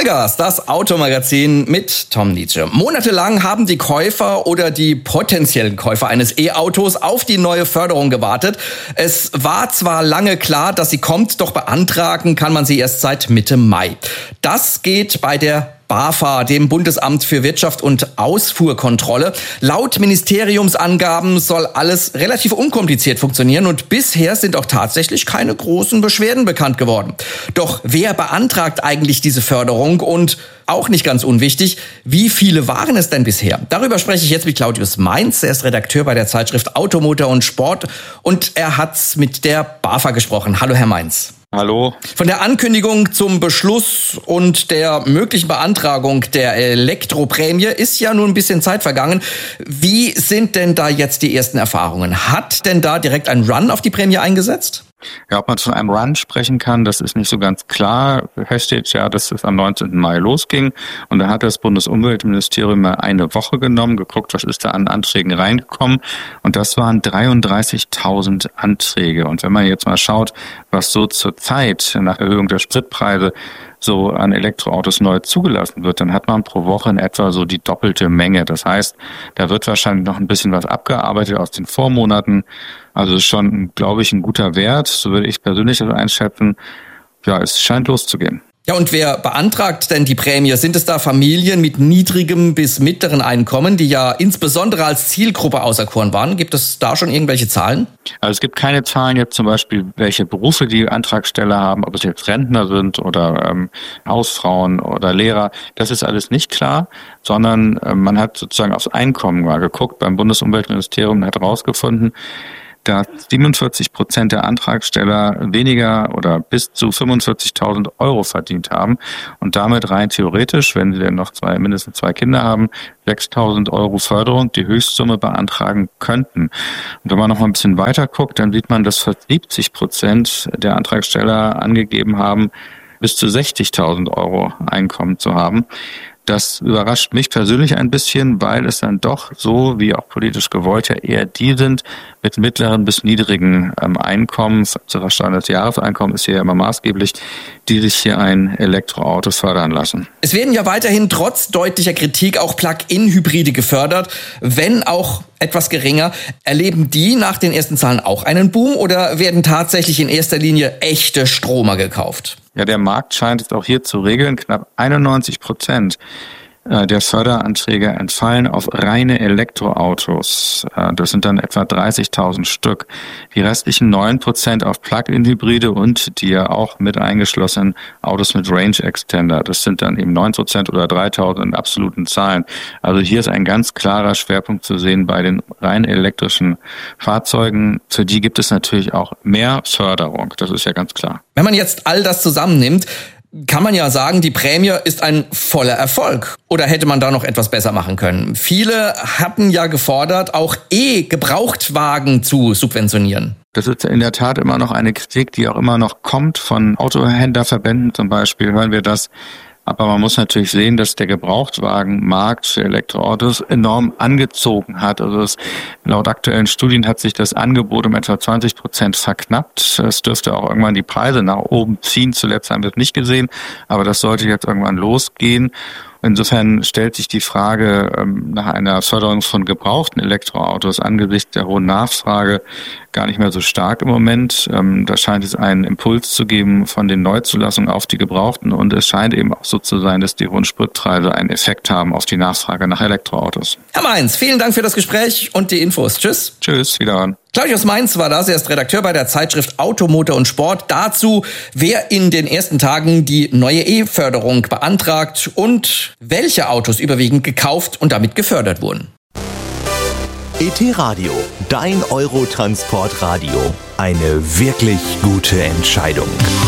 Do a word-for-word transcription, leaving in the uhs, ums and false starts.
Vollgas, das Automagazin mit Tom Nietzsche. Monatelang haben die Käufer oder die potenziellen Käufer eines E-Autos auf die neue Förderung gewartet. Es war zwar lange klar, dass sie kommt, doch beantragen kann man sie erst seit Mitte Mai. Das geht bei der BAFA, dem Bundesamt für Wirtschaft und Ausfuhrkontrolle. Laut Ministeriumsangaben soll alles relativ unkompliziert funktionieren und bisher sind auch tatsächlich keine großen Beschwerden bekannt geworden. Doch wer beantragt eigentlich diese Förderung und auch nicht ganz unwichtig, wie viele waren es denn bisher? Darüber spreche ich jetzt mit Claudius Mainz. Er ist Redakteur bei der Zeitschrift Auto, Motor und Sport und er hat mit der BAFA gesprochen. Hallo, Herr Mainz. Hallo. Von der Ankündigung zum Beschluss und der möglichen Beantragung der Elektroprämie ist ja nun ein bisschen Zeit vergangen. Wie sind denn da jetzt die ersten Erfahrungen? Hat denn da direkt ein Run auf die Prämie eingesetzt? Ja, ob man von einem Run sprechen kann, das ist nicht so ganz klar. Fest steht ja, dass es am neunzehnten Mai losging und da hat das Bundesumweltministerium mal eine Woche genommen, geguckt, was ist da an Anträgen reingekommen und das waren dreiunddreißigtausend Anträge. Und wenn man jetzt mal schaut, was so zur Zeit nach Erhöhung der Spritpreise so an Elektroautos neu zugelassen wird, dann hat man pro Woche in etwa so die doppelte Menge. Das heißt, da wird wahrscheinlich noch ein bisschen was abgearbeitet aus den Vormonaten. Also ist schon, glaube ich, ein guter Wert. So würde ich persönlich das einschätzen. Ja, es scheint loszugehen. Ja, und wer beantragt denn die Prämie? Sind es da Familien mit niedrigem bis mittleren Einkommen, die ja insbesondere als Zielgruppe auserkoren waren? Gibt es da schon irgendwelche Zahlen? Also es gibt keine Zahlen jetzt zum Beispiel, welche Berufe die Antragsteller haben, ob es jetzt Rentner sind oder ähm, Hausfrauen oder Lehrer. Das ist alles nicht klar, sondern äh, man hat sozusagen aufs Einkommen mal geguckt beim Bundesumweltministerium und hat herausgefunden, dass siebenundvierzig Prozent der Antragsteller weniger oder bis zu fünfundvierzigtausend Euro verdient haben und damit rein theoretisch, wenn sie denn noch zwei, mindestens zwei Kinder haben, sechstausend Euro Förderung, die Höchstsumme beantragen könnten. Und wenn man noch mal ein bisschen weiter guckt, dann sieht man, dass fast siebzig Prozent der Antragsteller angegeben haben, bis zu sechzigtausend Euro Einkommen zu haben. Das überrascht mich persönlich ein bisschen, weil es dann doch so, wie auch politisch gewollt, ja eher die sind mit mittleren bis niedrigen ähm, Einkommen. Das Jahreseinkommen ist hier immer maßgeblich, die sich hier ein Elektroauto fördern lassen. Es werden ja weiterhin trotz deutlicher Kritik auch Plug-in-Hybride gefördert, wenn auch etwas geringer. Erleben die nach den ersten Zahlen auch einen Boom oder werden tatsächlich in erster Linie echte Stromer gekauft? Ja, der Markt scheint es auch hier zu regeln. Knapp einundneunzig Prozent der Förderanträge entfallen auf reine Elektroautos. Das sind dann etwa dreißigtausend Stück. Die restlichen neun Prozent auf Plug-in-Hybride und die ja auch mit eingeschlossenen Autos mit Range Extender. Das sind dann eben neun Prozent oder dreitausend in absoluten Zahlen. Also hier ist ein ganz klarer Schwerpunkt zu sehen bei den rein elektrischen Fahrzeugen. Für die gibt es natürlich auch mehr Förderung. Das ist ja ganz klar. Wenn man jetzt all das zusammennimmt, kann man ja sagen, die Prämie ist ein voller Erfolg. Oder hätte man da noch etwas besser machen können? Viele hatten ja gefordert, auch E-Gebrauchtwagen zu subventionieren. Das ist in der Tat immer noch eine Kritik, die auch immer noch kommt von Autohändlerverbänden zum Beispiel. Hören wir das. Aber man muss natürlich sehen, dass der Gebrauchtwagenmarkt für Elektroautos enorm angezogen hat. Also es, laut aktuellen Studien hat sich das Angebot um etwa zwanzig Prozent verknappt. Es dürfte auch irgendwann die Preise nach oben ziehen. Zuletzt haben wir es nicht gesehen, aber das sollte jetzt irgendwann losgehen. Insofern stellt sich die Frage ähm, nach einer Förderung von gebrauchten Elektroautos angesichts der hohen Nachfrage gar nicht mehr so stark im Moment. Ähm, da scheint es einen Impuls zu geben von den Neuzulassungen auf die Gebrauchten und es scheint eben auch so zu sein, dass die hohen Spritpreise einen Effekt haben auf die Nachfrage nach Elektroautos. Herr Mainz, vielen Dank für das Gespräch und die Infos. Tschüss. Tschüss, wiederhören. Claudius Mainz war das, er ist Redakteur bei der Zeitschrift Auto, Motor und Sport. Dazu, wer in den ersten Tagen die neue E-Förderung beantragt und welche Autos überwiegend gekauft und damit gefördert wurden. E T Radio, dein Eurotransportradio. Eine wirklich gute Entscheidung.